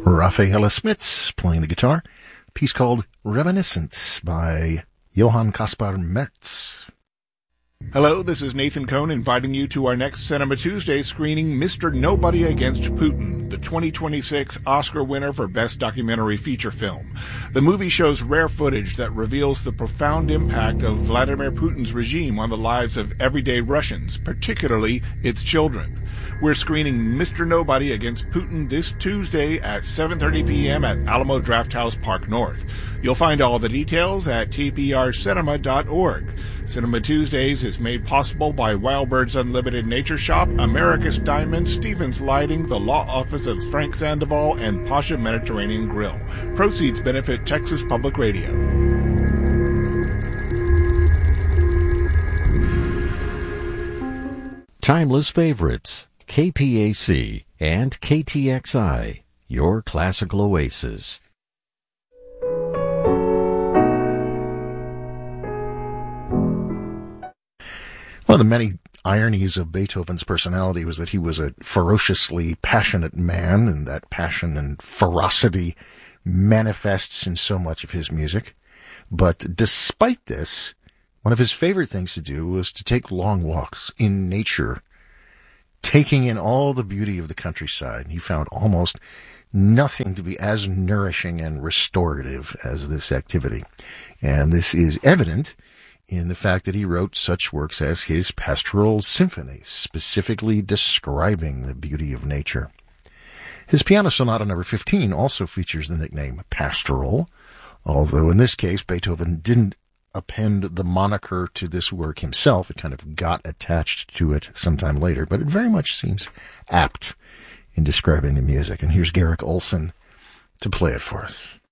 Rafaela Smits playing the guitar. A piece called Reminiscence by Johann Caspar Merz. Hello, this is Nathan Cohn inviting you to our next Cinema Tuesday screening, Mr. Nobody Against Putin, the 2026 Oscar winner for Best Documentary Feature Film. The movie shows rare footage that reveals the profound impact of Vladimir Putin's regime on the lives of everyday Russians, particularly its children. We're screening Mr. Nobody Against Putin this Tuesday at 7:30 p.m. at Alamo Drafthouse Park North. You'll find all the details at tprcinema.org. Cinema Tuesdays is made possible by Wild Birds Unlimited Nature Shop, America's Diamond, Stevens Lighting, the Law Office of Frank Sandoval, and Pasha Mediterranean Grill. Proceeds benefit Texas Public Radio. Timeless favorites, KPAC and KTXI, your classical oasis. One of the many ironies of Beethoven's personality was that he was a ferociously passionate man, and that passion and ferocity manifests in so much of his music. But despite this, one of his favorite things to do was to take long walks in nature, taking in all the beauty of the countryside. He found almost nothing to be as nourishing and restorative as this activity. And this is evident in the fact that he wrote such works as his Pastoral Symphony, specifically describing the beauty of nature. His Piano Sonata No. 15 also features the nickname Pastoral, although in this case Beethoven didn't append the moniker to this work himself. It kind of got attached to it sometime later, but it very much seems apt in describing the music. And here's Garrick Olson to play it for us.